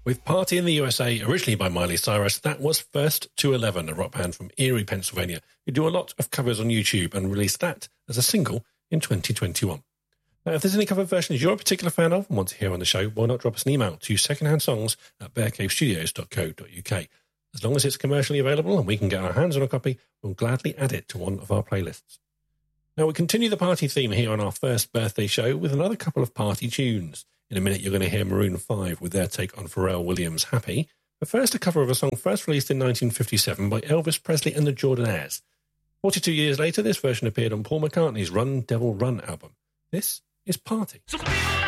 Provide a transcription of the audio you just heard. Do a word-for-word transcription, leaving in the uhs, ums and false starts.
With Party in the U S A, originally by Miley Cyrus, that was First to Eleven, a rock band from Erie, Pennsylvania, who do a lot of covers on YouTube and released that as a single in twenty twenty-one. Now, if there's any cover versions you're a particular fan of and want to hear on the show, why not drop us an email to secondhandsongs at bear cave studios dot co dot uk. As long as it's commercially available and we can get our hands on a copy, we'll gladly add it to one of our playlists. Now, we continue the party theme here on our first birthday show with another couple of party tunes. In a minute, you're going to hear Maroon five with their take on Pharrell Williams' Happy. But first, a cover of a song first released in nineteen fifty-seven by Elvis Presley and the Jordanaires. forty-two years later, this version appeared on Paul McCartney's Run, Devil, Run album. This is Party. So